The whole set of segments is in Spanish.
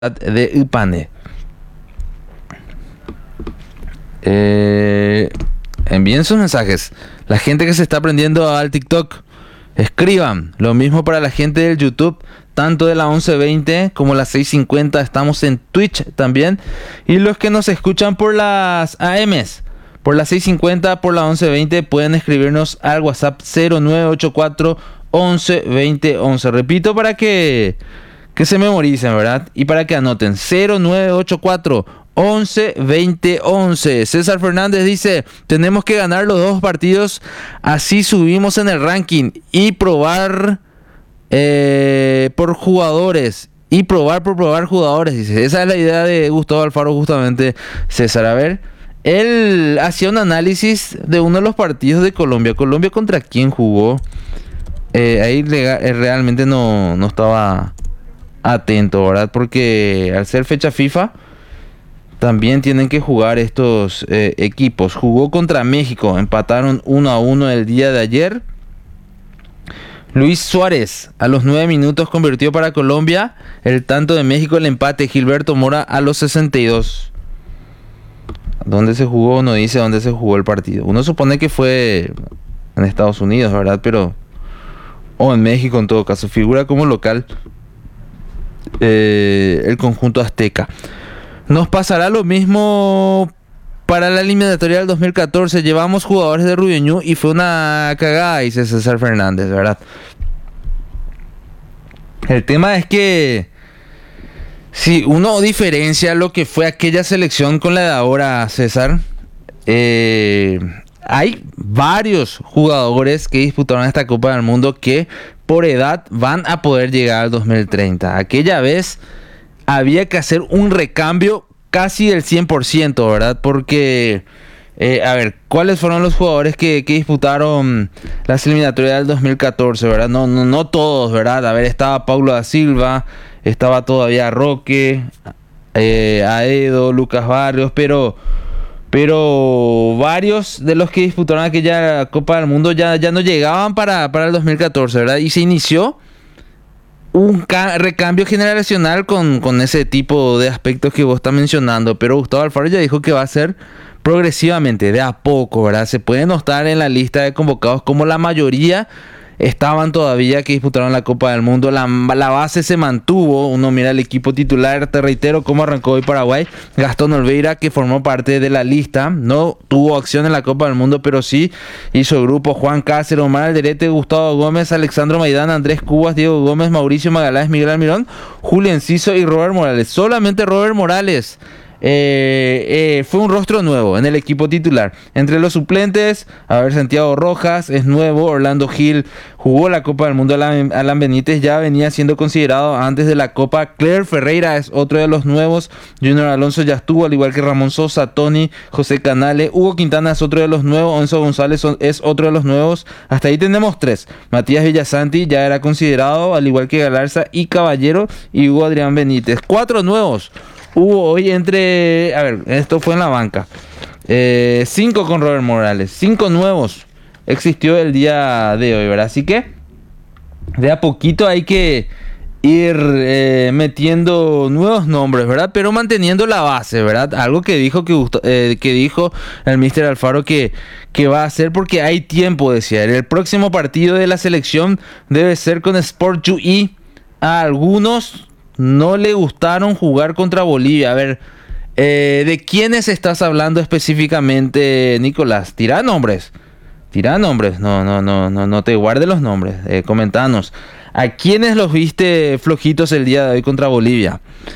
de Ipane. Envíen sus mensajes. La gente que se está aprendiendo al TikTok, escriban. Lo mismo para la gente del YouTube, tanto de la 1120 como la 650. Estamos en Twitch también. Y los que nos escuchan por las AMs, por la 650, por la 1120, pueden escribirnos al WhatsApp 0984 11 20 11. Repito para que se memoricen, ¿verdad? Y para que anoten: 0984 11 20 11. César Fernández dice: tenemos que ganar los dos partidos, así subimos en el ranking y probar por jugadores. Y probar por probar jugadores, dice. Esa es la idea de Gustavo Alfaro, justamente, César. A ver, él hacía un análisis de uno de los partidos de Colombia. ¿Colombia contra quién jugó? Ahí realmente no estaba atento, ¿verdad? Porque al ser fecha FIFA también tienen que jugar estos equipos. Jugó contra México, empataron 1-1 el día de ayer. Luis Suárez a los 9 minutos convirtió para Colombia el tanto de México. El empate, Gilberto Mora a los 62. ¿Dónde se jugó? No dice dónde se jugó el partido. Uno supone que fue en Estados Unidos, ¿verdad? Pero o en México, en todo caso. Figura como local el conjunto azteca. Nos pasará lo mismo para la eliminatoria del 2014. Llevamos jugadores de Rubiñú y fue una cagada, dice César Fernández, ¿verdad? El tema es que si uno diferencia lo que fue aquella selección con la de ahora, César, hay varios jugadores que disputaron esta Copa del Mundo que por edad van a poder llegar al 2030. Aquella vez había que hacer un recambio casi del 100%, ¿verdad? Porque, a ver, ¿cuáles fueron los jugadores que disputaron las eliminatorias del 2014, ¿verdad? No todos, ¿verdad? A ver, estaba Paulo da Silva, estaba todavía Roque, Aedo, Lucas Barrios, pero varios de los que disputaron aquella Copa del Mundo ya no llegaban para el 2014, ¿verdad? Y se inició un recambio generacional con ese tipo de aspectos que vos estás mencionando. Pero Gustavo Alfaro ya dijo que va a ser progresivamente, de a poco, ¿verdad? Se puede notar en la lista de convocados como la mayoría estaban todavía que disputaron la Copa del Mundo. La base se mantuvo. Uno mira el equipo titular, te reitero cómo arrancó hoy Paraguay. Gastón Olveira, que formó parte de la lista, no tuvo acción en la Copa del Mundo, pero sí hizo grupo. Juan Cáceres, Omar Alderete, Gustavo Gómez, Alexandro Maidana, Andrés Cubas, Diego Gómez, Mauricio Magaláes, Miguel Almirón, Julio Enciso y Robert Morales. Solamente Robert Morales fue un rostro nuevo en el equipo titular. Entre los suplentes, a ver, Santiago Rojas es nuevo, Orlando Gil jugó la Copa del Mundo, Alan Benítez ya venía siendo considerado antes de la Copa, Claire Ferreira es otro de los nuevos, Junior Alonso ya estuvo, al igual que Ramón Sosa, Tony, José Canale, Hugo Quintana es otro de los nuevos, Enzo González es otro de los nuevos. Hasta ahí tenemos 3. Matías Villasanti ya era considerado, al igual que Galarza y Caballero, y Hugo Adrián Benítez. 4 nuevos hubo hoy entre... A ver, esto fue en la banca. 5 con Robert Morales. 5 nuevos existió el día de hoy, ¿verdad? Así que de a poquito hay que ir metiendo nuevos nombres, ¿verdad? Pero manteniendo la base, ¿verdad? Algo que dijo que dijo el Mr. Alfaro que va a hacer, porque hay tiempo, decía. El próximo partido de la selección debe ser con Sport UI. A algunos no le gustaron jugar contra Bolivia. A ver, ¿de quiénes estás hablando específicamente, Nicolás? Tira nombres. No te guardes los nombres. Comentanos. ¿A quiénes los viste flojitos el día de hoy contra Bolivia?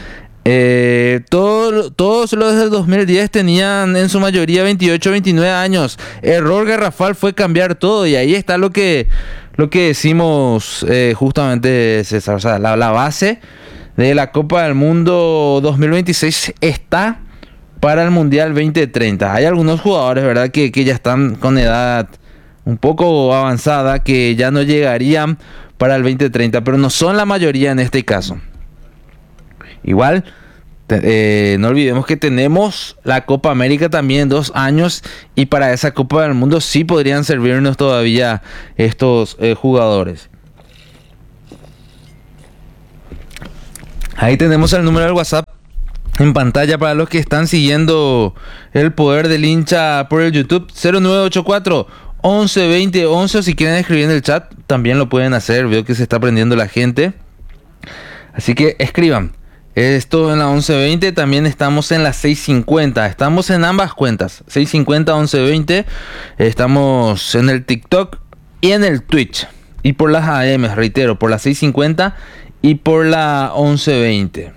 Todos los del 2010 tenían en su mayoría 28, 29 años. Error garrafal fue cambiar todo. Y ahí está lo que decimos justamente, César. O sea, la base de la Copa del Mundo 2026 está para el Mundial 2030. Hay algunos jugadores, ¿verdad?, que ya están con edad un poco avanzada, que ya no llegarían para el 2030, pero no son la mayoría en este caso. Igual, no olvidemos que tenemos la Copa América también en 2 años, y para esa Copa del Mundo sí podrían servirnos todavía estos jugadores. Ahí tenemos el número del WhatsApp en pantalla para los que están siguiendo el poder del hincha por el YouTube. 0984 11 20 11. O si quieren escribir en el chat también lo pueden hacer. Veo que se está prendiendo la gente, así que escriban. Esto en la 1120. También estamos en la 650. Estamos en ambas cuentas, 650 1120. Estamos en el TikTok y en el Twitch. Y por las AM, reitero, por la 650 y por la 1120.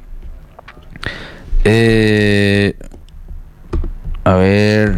A ver.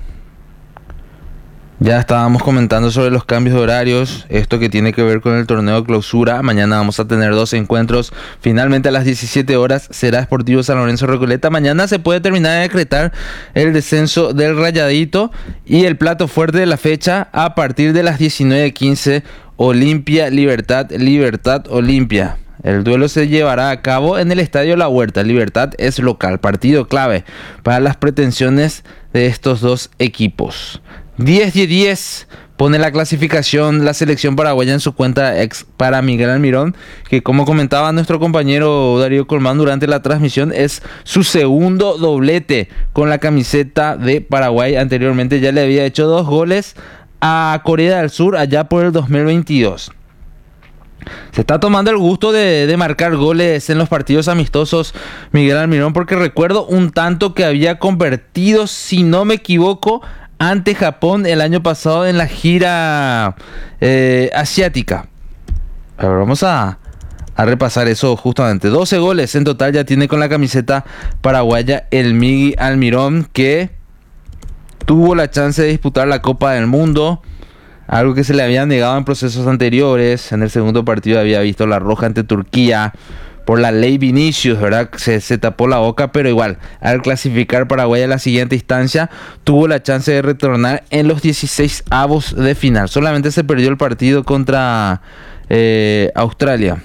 Ya estábamos comentando sobre los cambios de horarios, esto que tiene que ver con el torneo de clausura. Mañana vamos a tener 2 encuentros. Finalmente a las 17 horas será Sportivo San Lorenzo Recoleta. Mañana se puede terminar de decretar el descenso del Rayadito. Y el plato fuerte de la fecha a partir de las 19:15. Olimpia Libertad, Libertad Olimpia. El duelo se llevará a cabo en el Estadio La Huerta. Libertad es local, partido clave para las pretensiones de estos dos equipos. 10-10 pone la clasificación la selección paraguaya en su cuenta ex para Miguel Almirón, que como comentaba nuestro compañero Darío Colmán durante la transmisión, es su segundo doblete con la camiseta de Paraguay. Anteriormente ya le había hecho 2 goles a Corea del Sur allá por el 2022. Se está tomando el gusto de marcar goles en los partidos amistosos Miguel Almirón, porque recuerdo un tanto que había convertido, si no me equivoco, ante Japón el año pasado en la gira asiática. A ver, vamos a repasar eso justamente. 12 goles en total ya tiene con la camiseta paraguaya el Miguel Almirón, que tuvo la chance de disputar la Copa del Mundo, algo que se le había negado en procesos anteriores. En el segundo partido había visto la roja ante Turquía por la ley Vinicius, ¿verdad? Se tapó la boca, pero igual, al clasificar Paraguay a la siguiente instancia, tuvo la chance de retornar en los 16avos de final. Solamente se perdió el partido contra Australia.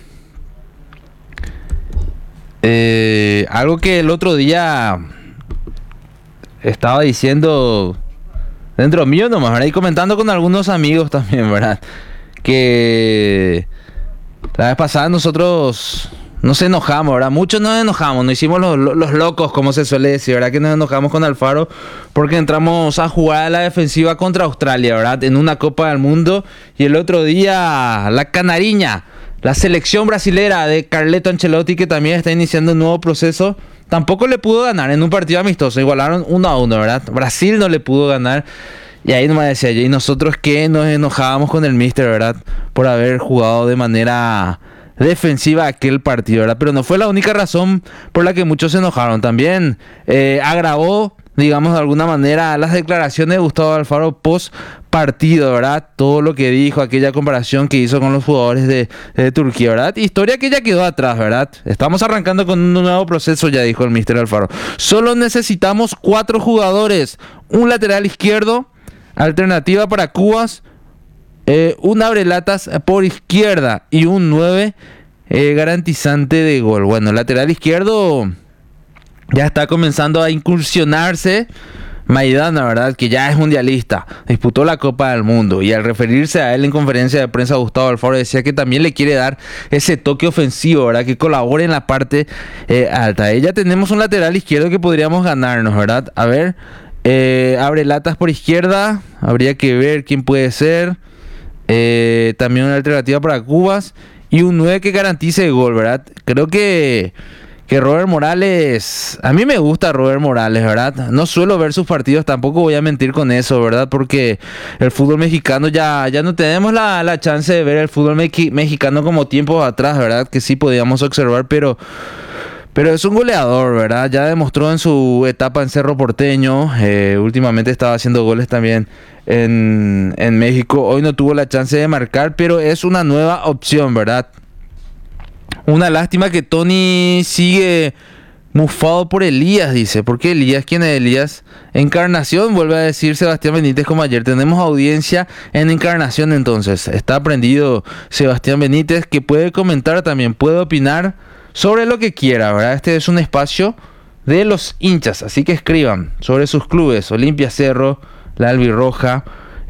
Algo que el otro día estaba diciendo dentro mío nomás, ¿verdad? Y comentando con algunos amigos también, ¿verdad? Que la vez pasada nosotros nos enojamos, ¿verdad? Muchos nos enojamos, nos hicimos los locos, como se suele decir, ¿verdad? Que nos enojamos con Alfaro porque entramos a jugar a la defensiva contra Australia, ¿verdad? En una Copa del Mundo. Y el otro día la canariña, la selección brasilera de Carleto Ancelotti, que también está iniciando un nuevo proceso, tampoco le pudo ganar en un partido amistoso. Igualaron 1-1, ¿verdad? Brasil no le pudo ganar. Y ahí nomás decía yo, y nosotros que nos enojábamos con el míster, ¿verdad? Por haber jugado de manera defensiva aquel partido, ¿verdad? Pero no fue la única razón por la que muchos se enojaron. También agravó, digamos de alguna manera, las declaraciones de Gustavo Alfaro post partido, ¿verdad? Todo lo que dijo, aquella comparación que hizo con los jugadores de Turquía, ¿verdad? Historia que ya quedó atrás, ¿verdad? Estamos arrancando con un nuevo proceso, ya dijo el míster Alfaro. Solo necesitamos 4 jugadores, un lateral izquierdo, alternativa para Cubas, un abrelatas por izquierda y un 9 garantizante de gol. Bueno, el lateral izquierdo ya está comenzando a incursionarse Maidana, ¿verdad? Que ya es mundialista, disputó la Copa del Mundo, y al referirse a él en conferencia de prensa, Gustavo Alfaro decía que también le quiere dar ese toque ofensivo, ¿verdad? Que colabore en la parte alta. Ya tenemos un lateral izquierdo que podríamos ganarnos, ¿verdad? A ver, abre latas por izquierda, habría que ver quién puede ser. También una alternativa para Cubas y un 9 que garantice el gol, ¿verdad? Creo que Robert Morales, a mí me gusta Robert Morales, ¿verdad? No suelo ver sus partidos, tampoco voy a mentir con eso, ¿verdad? Porque el fútbol mexicano ya no tenemos la chance de ver el fútbol mexicano como tiempos atrás, ¿verdad? Que sí podíamos observar, pero es un goleador, ¿verdad? Ya demostró en su etapa en Cerro Porteño. Últimamente estaba haciendo goles también en México. Hoy no tuvo la chance de marcar, pero es una nueva opción, ¿verdad? Una lástima que Tony sigue mufado por Elías, dice. ¿Por qué Elías? ¿Quién es Elías? Encarnación, vuelve a decir Sebastián Benítez como ayer. Tenemos audiencia en Encarnación entonces. Está prendido Sebastián Benítez, que puede comentar también, puede opinar sobre lo que quiera, ¿verdad? Este es un espacio de los hinchas, así que escriban sobre sus clubes, Olimpia Cerro, la Albirroja,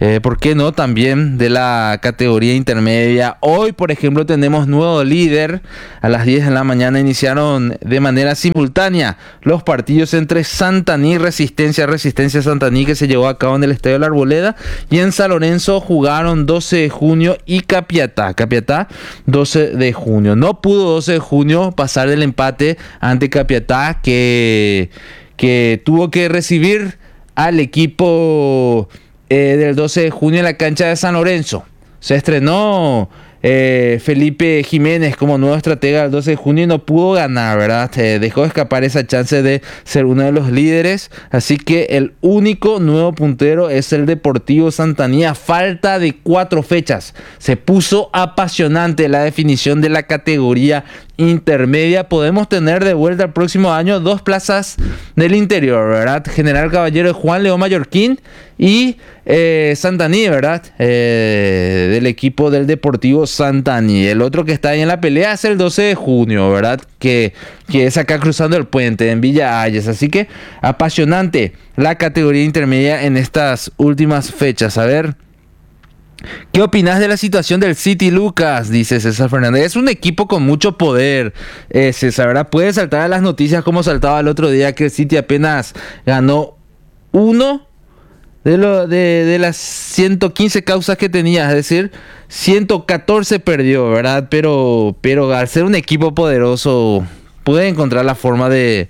¿Por qué no? También de la categoría intermedia. Hoy, por ejemplo, tenemos nuevo líder. A las 10 de la mañana iniciaron de manera simultánea los partidos entre Santaní, Resistencia Santaní, que se llevó a cabo en el Estadio La Arboleda. Y en San Lorenzo jugaron 12 de junio y Capiatá 12 de junio. No pudo 12 de junio pasar del empate ante Capiatá, que tuvo que recibir al equipo del 12 de junio en la cancha de San Lorenzo. Se estrenó Felipe Jiménez como nuevo estratega del 12 de junio y no pudo ganar, ¿verdad? Dejó escapar esa chance de ser uno de los líderes. Así que el único nuevo puntero es el Deportivo Santaní. A falta de 4 fechas. Se puso apasionante la definición de la categoría intermedia. Podemos tener de vuelta el próximo año 2 plazas del interior, ¿verdad? General Caballero de Juan León Mallorquín y Santaní, ¿verdad? Del equipo del Deportivo Santaní. El otro que está ahí en la pelea es el 12 de junio, ¿verdad? Que es acá cruzando el puente en Villa Hayes. Así que apasionante la categoría intermedia en estas últimas fechas. A ver, ¿qué opinas de la situación del City, Lucas? Dice César Fernández. Es un equipo con mucho poder, César, ¿verdad? Puede saltar a las noticias como saltaba el otro día que el City apenas ganó uno de las 115 causas que tenía, es decir, 114 perdió, ¿verdad? Pero al ser un equipo poderoso puede encontrar la forma de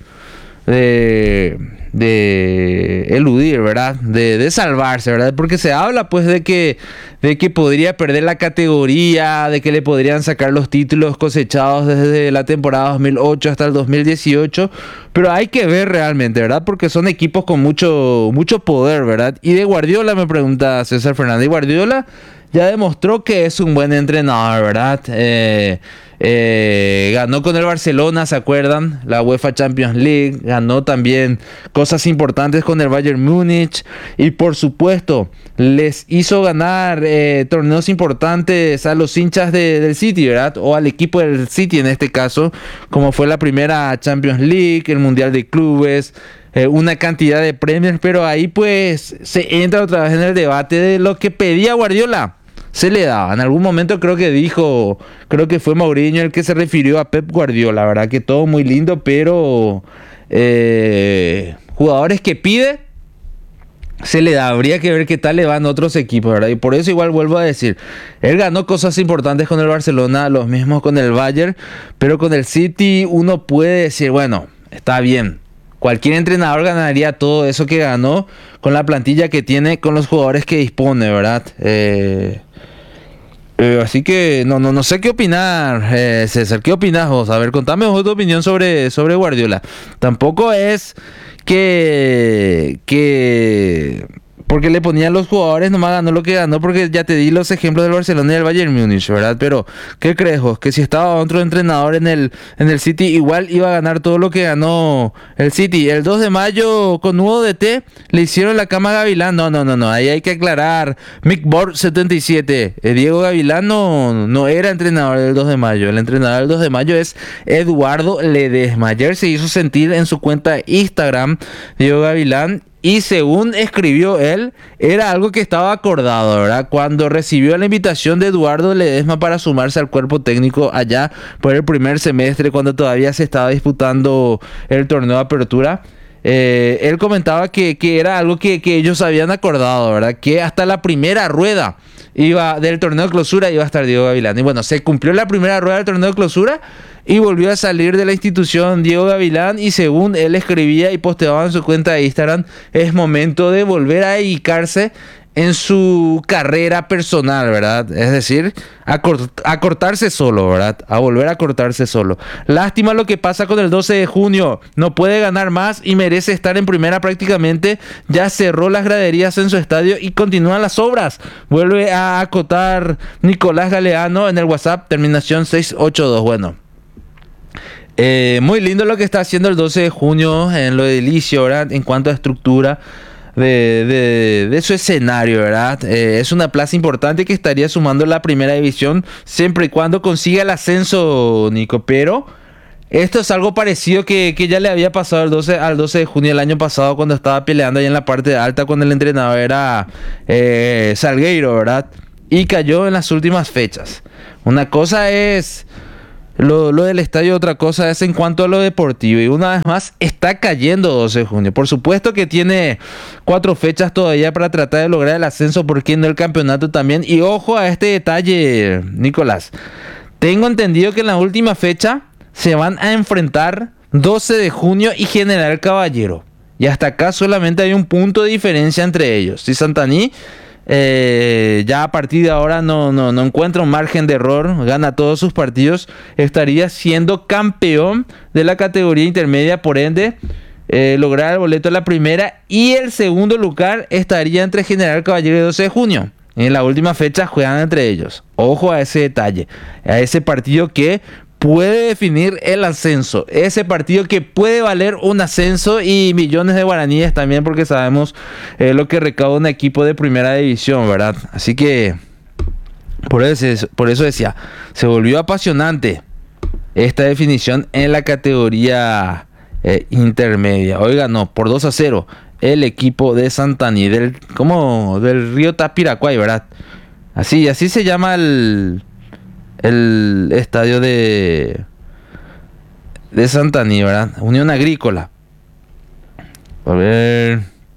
eludir, ¿verdad? De salvarse, ¿verdad? Porque se habla pues de que podría perder la categoría, de que le podrían sacar los títulos cosechados desde la temporada 2008 hasta el 2018, pero hay que ver realmente, ¿verdad? Porque son equipos con mucho poder, ¿verdad? Y de Guardiola me pregunta César Fernández. Guardiola ya demostró que es un buen entrenador, ¿verdad? Ganó con el Barcelona, ¿se acuerdan? La UEFA Champions League. Ganó también cosas importantes con el Bayern Múnich. Y por supuesto, les hizo ganar torneos importantes a los hinchas del City, ¿verdad? O al equipo del City en este caso, como fue la primera Champions League, el Mundial de Clubes, una cantidad de premios. Pero ahí pues se entra otra vez en el debate de lo que pedía Guardiola. Se le daba. En algún momento creo que fue Mourinho el que se refirió a Pep Guardiola, ¿verdad? Que todo muy lindo, pero jugadores que pide, se le da. Habría que ver qué tal le van otros equipos, ¿verdad? Y por eso igual vuelvo a decir, él ganó cosas importantes con el Barcelona, los mismos con el Bayern, pero con el City uno puede decir, bueno, está bien. Cualquier entrenador ganaría todo eso que ganó con la plantilla que tiene, con los jugadores que dispone, ¿verdad? Así que no sé qué opinar, César. ¿Qué opinas vos? A ver, contame vos tu opinión sobre Guardiola. Tampoco es que porque le ponían los jugadores, nomás ganó lo que ganó, porque ya te di los ejemplos del Barcelona y del Bayern Múnich, ¿verdad? Pero, ¿qué crees vos? Que si estaba otro entrenador en el City, igual iba a ganar todo lo que ganó el City. El 2 de mayo, con nuevo DT, le hicieron la cama a Gavilán. No, ahí hay que aclarar. Mickborg 77. Diego Gavilán no era entrenador del 2 de mayo. El entrenador del 2 de mayo es Eduardo Ledesma. Ayer se hizo sentir en su cuenta Instagram Diego Gavilán. Y según escribió él, era algo que estaba acordado, ¿verdad? Cuando recibió la invitación de Eduardo Ledesma para sumarse al cuerpo técnico allá por el primer semestre, cuando todavía se estaba disputando el torneo de apertura, él comentaba que era algo que ellos habían acordado, ¿verdad? Que hasta la primera rueda del torneo de clausura iba a estar Diego Gavilán. Y bueno, se cumplió la primera rueda del torneo de clausura y volvió a salir de la institución Diego Gavilán, y según él escribía y posteaba en su cuenta de Instagram, es momento de volver a dedicarse en su carrera personal, ¿verdad? Es decir, a cortarse solo, ¿verdad? A volver a cortarse solo. Lástima lo que pasa con el 12 de junio. No puede ganar más y merece estar en primera prácticamente. Ya cerró las graderías en su estadio y continúan las obras. Vuelve a acotar Nicolás Galeano en el WhatsApp, terminación 682. Bueno, muy lindo lo que está haciendo el 12 de junio en lo edilicio, ¿verdad? En cuanto a estructura de su escenario, ¿verdad? Es una plaza importante que estaría sumando la primera división siempre y cuando consiga el ascenso, Nico, pero Esto es algo parecido que ya le había pasado al 12 de junio del año pasado, cuando estaba peleando ahí en la parte alta, cuando el entrenador era Salgueiro, ¿verdad? Y cayó en las últimas fechas. Una cosa es lo del estadio, otra cosa es en cuanto a lo deportivo. Y una vez más, está cayendo 12 de junio. Por supuesto que tiene 4 fechas todavía para tratar de lograr el ascenso, ¿por qué no el campeonato también? Y ojo a este detalle, Nicolás. Tengo entendido que en la última fecha se van a enfrentar 12 de junio y General Caballero. Y hasta acá solamente hay un punto de diferencia entre ellos. Si Santaní ya a partir de ahora no encuentra un margen de error, gana todos sus partidos, estaría siendo campeón de la categoría intermedia, por ende lograr el boleto de la primera, y el segundo lugar estaría entre General Caballero y 12 de junio. En la última fecha juegan entre ellos. Ojo a ese detalle, a ese partido que puede definir el ascenso, ese partido que puede valer un ascenso y millones de guaraníes también, porque sabemos lo que recauda un equipo de primera división, ¿verdad? Así que por eso decía, se volvió apasionante esta definición en la categoría intermedia. Hoy ganó por 2-0 el equipo de Santaní, del río Tapiracuay, ¿verdad? Así se llama el estadio de Santaní, ¿verdad? Unión Agrícola. A ver.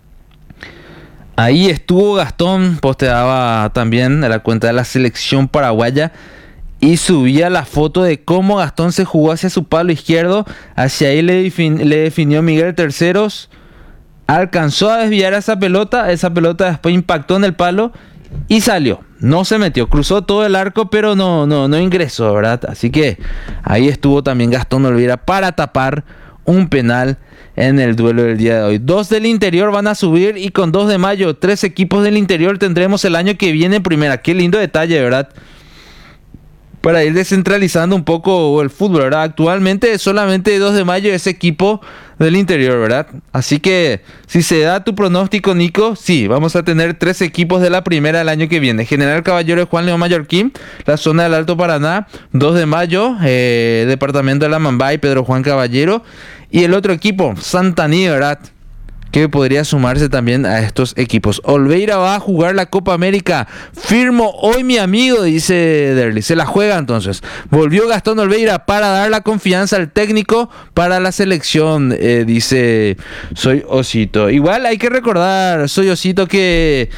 Ahí estuvo Gastón, posteaba también a la cuenta de la selección paraguaya y subía la foto de cómo Gastón se jugó hacia su palo izquierdo. Hacia ahí le definió Miguel Terceros. Alcanzó a desviar esa pelota después impactó en el palo y salió. No se metió, cruzó todo el arco, pero no ingresó, ¿verdad? Así que ahí estuvo también Gastón Olvera para tapar un penal en el duelo del día de hoy. 2 del interior van a subir, y con 2 de mayo 3 equipos del interior tendremos el año que viene en primera. Qué lindo detalle, ¿verdad? Para ir descentralizando un poco el fútbol, ¿verdad? Actualmente solamente 2 de mayo ese equipo del interior, ¿verdad? Así que si se da tu pronóstico, Nico, sí, vamos a tener 3 equipos de la primera el año que viene. General Caballero de Juan León Mallorquín, la zona del Alto Paraná, 2 de mayo, departamento de La Mambay, Pedro Juan Caballero, y el otro equipo, Santaní, ¿verdad? Que podría sumarse también a estos equipos. Olveira va a jugar la Copa América. Firmo hoy, mi amigo, dice Derly. Se la juega entonces. Volvió Gastón Olveira para dar la confianza al técnico para la selección, dice Soy Osito. Igual hay que recordar, Soy Osito, que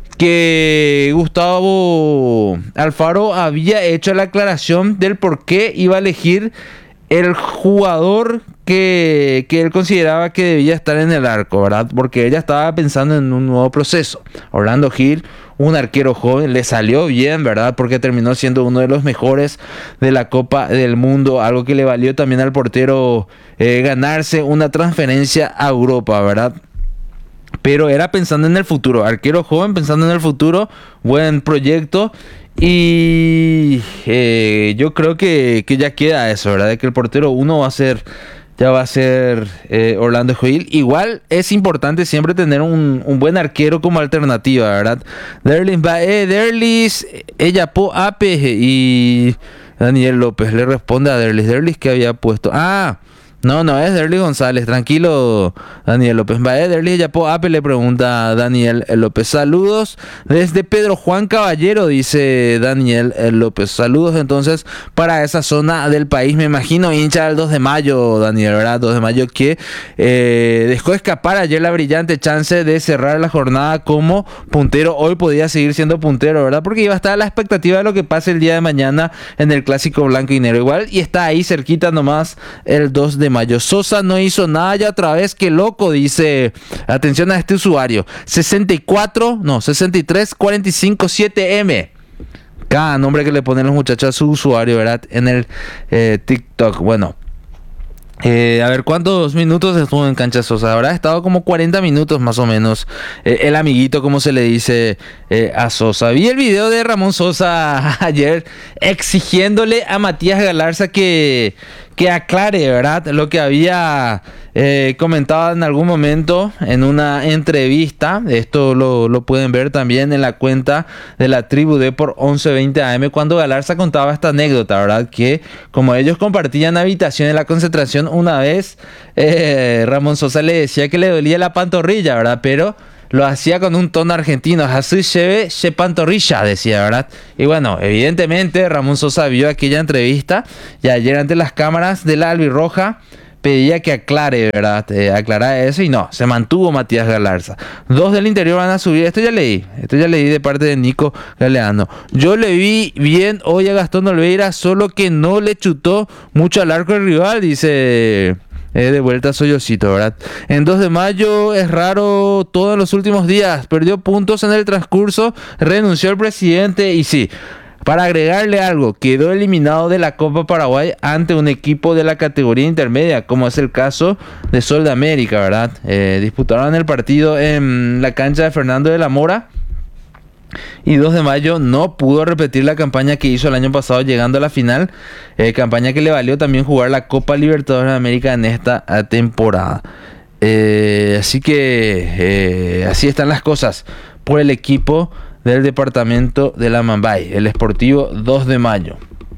Gustavo Alfaro había hecho la aclaración del por qué iba a elegir el jugador que él consideraba que debía estar en el arco, ¿verdad? Porque ella estaba pensando en un nuevo proceso. Orlando Gil, un arquero joven, le salió bien, ¿verdad? Porque terminó siendo uno de los mejores de la Copa del Mundo, algo que le valió también al portero ganarse una transferencia a Europa, ¿verdad? Pero era pensando en el futuro, arquero joven pensando en el futuro, buen proyecto. Y yo creo que ya queda eso, ¿verdad? De que el portero uno va a ser Orlando Gil. Igual es importante siempre tener un buen arquero como alternativa, ¿verdad? Derlis, ella po Ape, y Daniel López le responde a Derlis que había puesto. No es Derlis González, tranquilo, Daniel López. Derlis Yapo Ape, le pregunta Daniel López. Saludos desde Pedro Juan Caballero, dice Daniel López. Saludos entonces para esa zona del país, me imagino, hincha del 2 de mayo, Daniel, ¿verdad? 2 de mayo que dejó escapar ayer la brillante chance de cerrar la jornada como puntero. Hoy podía seguir siendo puntero, ¿verdad? Porque iba a estar a la expectativa de lo que pase el día de mañana en el clásico blanco y negro. Igual, y está ahí cerquita nomás el 2 de mayo. Sosa no hizo nada ya otra vez, qué loco, dice. Atención a este usuario. 6345-7M. Cada nombre que le ponen los muchachos a su usuario, ¿verdad? En el TikTok. Bueno. A ver, ¿cuántos minutos estuvo en cancha Sosa? Habrá estado como 40 minutos más o menos. El amiguito, como se le dice a Sosa. Vi el video de Ramón Sosa ayer exigiéndole a Matías Galarza que que aclare, ¿verdad? Lo que había comentado en algún momento en una entrevista. Esto lo pueden ver también en la cuenta de la Tribu de por 1120 AM, cuando Galarza contaba esta anécdota, ¿verdad? Que como ellos compartían habitación en la concentración, una vez Ramón Sosa le decía que le dolía la pantorrilla, ¿verdad? Pero lo hacía con un tono argentino, así se pantorrilla, decía, ¿verdad? Y bueno, evidentemente Ramón Sosa vio aquella entrevista y ayer ante las cámaras de la albirroja pedía que aclare, ¿verdad? Aclarara eso y no, se mantuvo Matías Galarza. 2 del Interior van a subir, esto ya leí de parte de Nico Galeano. Yo le vi bien hoy a Gastón Olveira, solo que no le chutó mucho al arco del rival, dice... de vuelta Soyosito, ¿verdad? En 2 de mayo es raro todo en los últimos días. Perdió puntos en el transcurso, renunció el presidente y sí, para agregarle algo, quedó eliminado de la Copa Paraguay ante un equipo de la categoría intermedia, como es el caso de Sol de América, ¿verdad? Disputaron el partido en la cancha de Fernando de la Mora. Y 2 de mayo no pudo repetir la campaña que hizo el año pasado llegando a la final, campaña que le valió también jugar la Copa Libertadores de América en esta temporada. Así que así están las cosas por el equipo del departamento de la Mambay, el Sportivo 2 de mayo.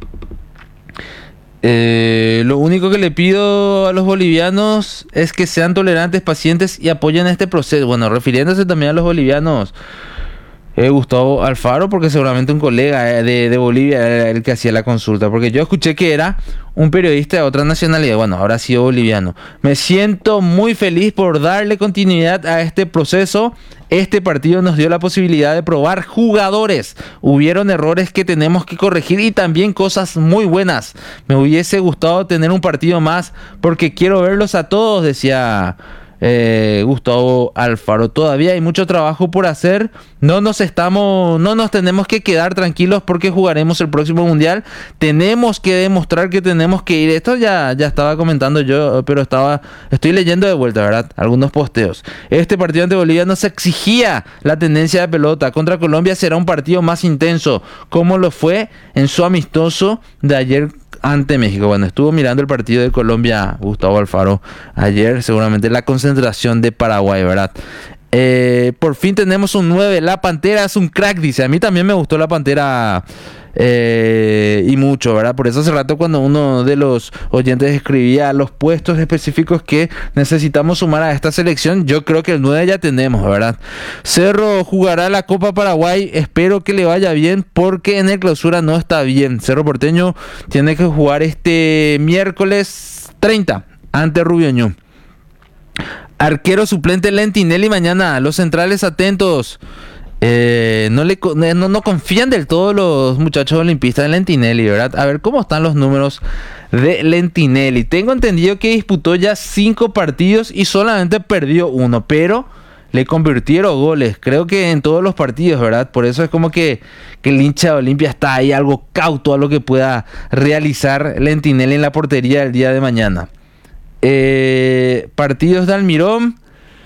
Lo único que le pido a los bolivianos es que sean tolerantes, pacientes y apoyen este proceso. Bueno, refiriéndose también a los bolivianos, Gustavo Alfaro, porque seguramente un colega de Bolivia era el que hacía la consulta, porque yo escuché que era un periodista de otra nacionalidad. Bueno, ahora ha sido boliviano. Me siento muy feliz por darle continuidad a este proceso. Este partido nos dio la posibilidad de probar jugadores. Hubieron errores que tenemos que corregir y también cosas muy buenas. Me hubiese gustado tener un partido más porque quiero verlos a todos, decía Gustavo Alfaro. Todavía hay mucho trabajo por hacer. No nos tenemos que quedar tranquilos porque jugaremos el próximo mundial. Tenemos que demostrar que tenemos que ir. Esto ya estaba comentando yo, pero estoy leyendo de vuelta, ¿verdad? Algunos posteos. Este partido ante Bolivia nos exigía la tendencia de pelota. Contra Colombia será un partido más intenso, como lo fue en su amistoso de ayer ante México. Bueno, estuvo mirando el partido de Colombia Gustavo Alfaro ayer, seguramente la concentración de Paraguay, ¿verdad? Por fin tenemos un 9, la Pantera es un crack, dice. A mí también me gustó la Pantera y mucho, ¿verdad? Por eso hace rato cuando uno de los oyentes escribía los puestos específicos que necesitamos sumar a esta selección, yo creo que el 9 ya tenemos, ¿verdad? Cerro jugará la Copa Paraguay, espero que le vaya bien porque en el clausura no está bien. Cerro Porteño tiene que jugar este miércoles 30 ante Rubio Ñu. Arquero suplente Lentinelli mañana, los centrales atentos. No confían del todo los muchachos olimpistas de Lentinelli, ¿verdad? A ver cómo están los números de Lentinelli. Tengo entendido que disputó ya 5 partidos y solamente perdió 1, pero le convirtieron goles, creo que en todos los partidos, ¿verdad? Por eso es como que el hincha de Olimpia está ahí algo cauto a lo que pueda realizar Lentinelli en la portería el día de mañana. Partidos de Almirón.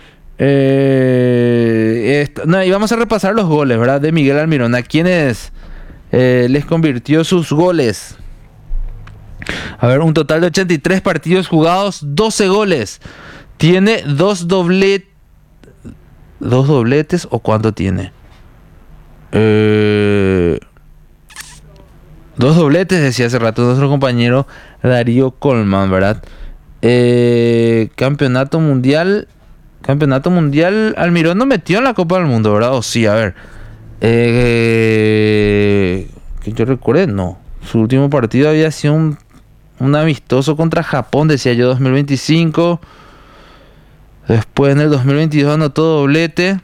Y vamos a repasar los goles, ¿verdad? De Miguel Almirón, a quienes les convirtió sus goles. A ver, un total de 83 partidos jugados, 12 goles. Tiene 2 dobletes. ¿2 dobletes o cuánto tiene? 2 dobletes, decía hace rato nuestro compañero Darío Colman, ¿verdad? Campeonato mundial, Almirón no metió en la Copa del Mundo, ¿verdad? O sí, a ver. Que yo recuerde, no. Su último partido había sido un amistoso contra Japón, decía yo, 2025. Después en el 2022 anotó doblete.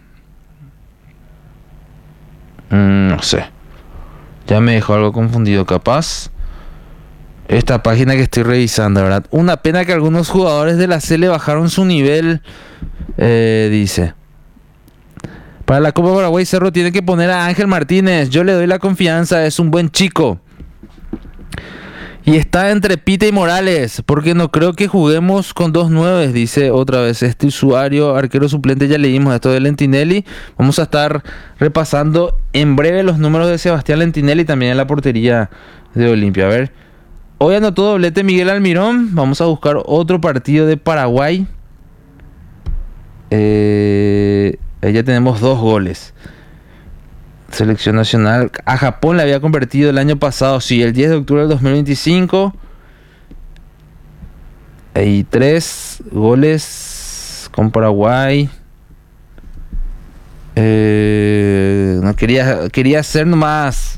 No sé. Ya me dejó algo confundido, capaz. Esta página que estoy revisando, ¿verdad? Una pena que algunos jugadores de la Sele bajaron su nivel, dice. Para la Copa Paraguay, Cerro tiene que poner a Ángel Martínez. Yo le doy la confianza, es un buen chico. Y está entre Pita y Morales, porque no creo que juguemos con 2 9, dice otra vez este usuario, arquero suplente. Ya leímos esto de Lentinelli. Vamos a estar repasando en breve los números de Sebastián Lentinelli también en la portería de Olimpia. A ver. Hoy anotó doblete Miguel Almirón. Vamos a buscar otro partido de Paraguay. Ahí ya tenemos 2 goles. Selección nacional. A Japón le había convertido el año pasado, sí, el 10 de octubre del 2025. Hay 3 goles con Paraguay. No quería hacer nomás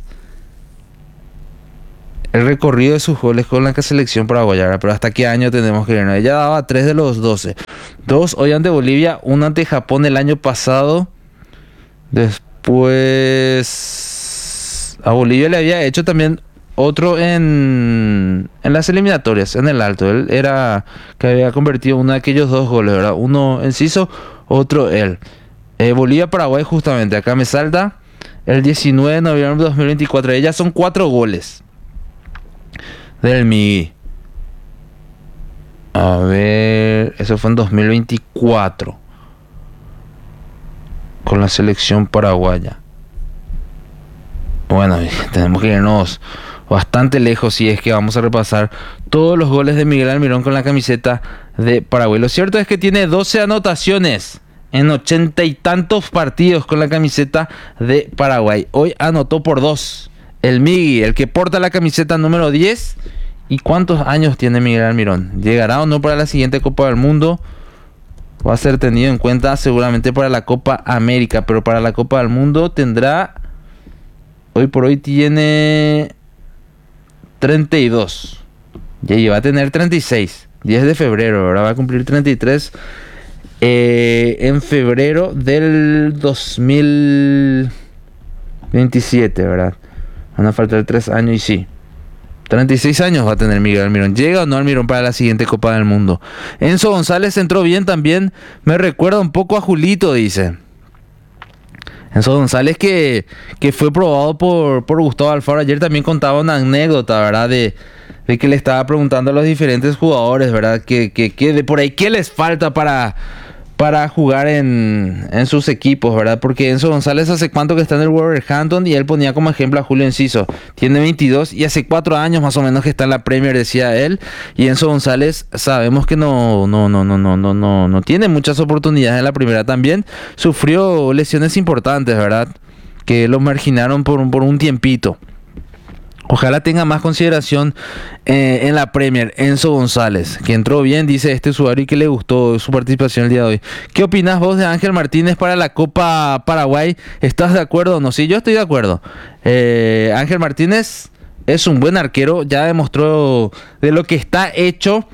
el recorrido de sus goles con la selección paraguaya, pero hasta qué año tenemos que ir. Ella daba 3 de los 12. 2 hoy ante Bolivia, 1 ante Japón el año pasado. Después a Bolivia le había hecho también otro en las eliminatorias, en el alto. Él era que había convertido uno de aquellos 2 goles, ¿verdad? Uno Enciso, otro él. Bolivia-Paraguay justamente, acá me salta el 19 de noviembre de 2024. Ellas son 4 goles del Migui. A ver, eso fue en 2024 con la selección paraguaya. Bueno, tenemos que irnos bastante lejos si es que vamos a repasar todos los goles de Miguel Almirón con la camiseta de Paraguay. Lo cierto es que tiene 12 anotaciones en 80 y tantos partidos con la camiseta de Paraguay. Hoy anotó por 2 el Migui, el que porta la camiseta número 10. ¿Y cuántos años tiene Miguel Almirón? ¿Llegará o no para la siguiente Copa del Mundo? Va a ser tenido en cuenta seguramente para la Copa América, pero para la Copa del Mundo tendrá... Hoy por hoy tiene 32. Y va a tener 36. 10 de febrero, ahora va a cumplir 33 en febrero del 2027, ¿verdad? Van a faltar 3 años y sí. 36 años va a tener Miguel Almirón. ¿Llega o no Almirón para la siguiente Copa del Mundo? Enzo González entró bien también. Me recuerda un poco a Julito, dice. Enzo González que fue probado por Gustavo Alfaro. Ayer también contaba una anécdota, ¿verdad? De que le estaba preguntando a los diferentes jugadores, ¿verdad? Que de por ahí, ¿qué les falta para jugar en sus equipos, ¿verdad? Porque Enzo González hace cuánto que está en el Wolverhampton y él ponía como ejemplo a Julio Enciso. Tiene 22 y hace 4 años más o menos que está en la Premier, decía él. Y Enzo González sabemos que no tiene muchas oportunidades en la primera también. Sufrió lesiones importantes, ¿verdad? Que lo marginaron por un tiempito. Ojalá tenga más consideración en la Premier. Enzo González, que entró bien, dice este usuario, y que le gustó su participación el día de hoy. ¿Qué opinas vos de Ángel Martínez para la Copa Paraguay? ¿Estás de acuerdo o no? Sí, yo estoy de acuerdo. Ángel Martínez es un buen arquero, ya demostró de lo que está hecho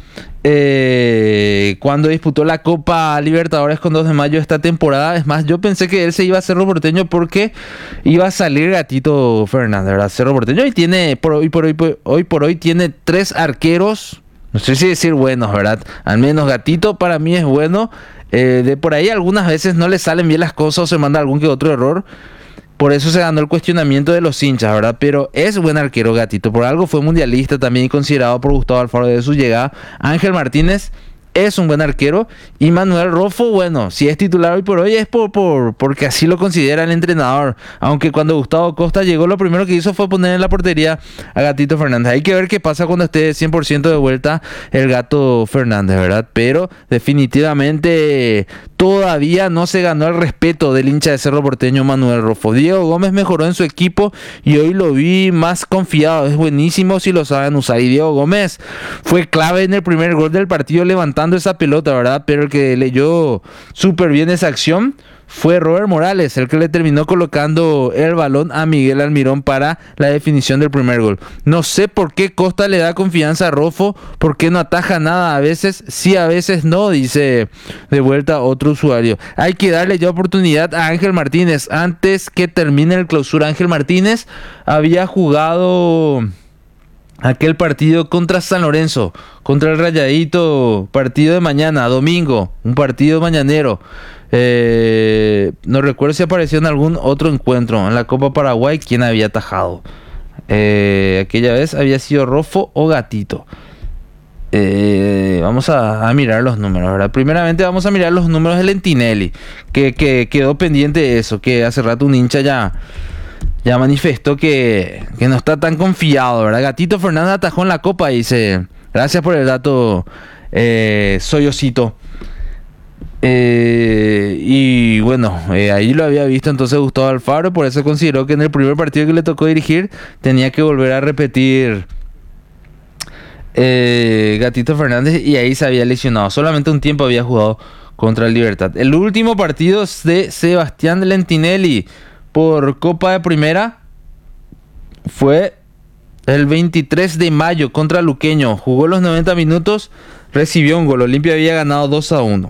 cuando disputó la Copa Libertadores con 2 de mayo esta temporada. Es más, yo pensé que él se iba a Cerro Porteño porque iba a salir Gatito Fernández, ¿verdad? Cerro Porteño, y tiene hoy por hoy tiene 3 arqueros, no sé si decir buenos, ¿verdad? Al menos Gatito para mí es bueno. De por ahí algunas veces no le salen bien las cosas o se manda algún que otro error. Por eso se ganó el cuestionamiento de los hinchas, ¿verdad? Pero es buen arquero Gatito. Por algo fue mundialista también, considerado por Gustavo Alfaro desde su llegada. Ángel Martínez es un buen arquero. Y Manuel Rofo, bueno, si es titular hoy por hoy es porque así lo considera el entrenador. Aunque cuando Gustavo Costa llegó, lo primero que hizo fue poner en la portería a Gatito Fernández. Hay que ver qué pasa cuando esté 100% de vuelta el Gato Fernández, ¿verdad? Pero definitivamente todavía no se ganó el respeto del hincha de Cerro Porteño Manuel Rofo. Diego Gómez mejoró en su equipo y hoy lo vi más confiado. Es buenísimo si lo saben usar. Y Diego Gómez fue clave en el primer gol del partido levantando esa pelota, ¿verdad? Pero el que leyó súper bien esa acción fue Robert Morales, el que le terminó colocando el balón a Miguel Almirón para la definición del primer gol. No sé por qué Costa le da confianza a Rofo, por qué no ataja nada, a veces sí, a veces no, dice de vuelta otro usuario. Hay que darle ya oportunidad a Ángel Martínez antes que termine el clausura. Ángel Martínez había jugado aquel partido contra San Lorenzo, contra el Rayadito, partido de mañana, domingo, un partido mañanero. No recuerdo si apareció en algún otro encuentro en la Copa Paraguay quién había atajado. Aquella vez había sido Rofo o Gatito. Vamos a mirar los números, ¿verdad? Primeramente vamos a mirar los números de Lentinelli, que quedó pendiente de eso, que hace rato un hincha ya ya manifestó que no está tan confiado, ¿verdad? Gatito Fernández atajó en la Copa y dice, gracias por el dato, soy Osito. Y bueno, ahí lo había visto entonces Gustavo Alfaro, por eso consideró que en el primer partido que le tocó dirigir tenía que volver a repetir Gatito Fernández, y ahí se había lesionado. Solamente un tiempo había jugado contra el Libertad. El último partido de Sebastián Lentinelli por Copa de Primera fue el 23 de mayo contra Luqueño. Jugó los 90 minutos, recibió un gol. Olimpia había ganado 2-1.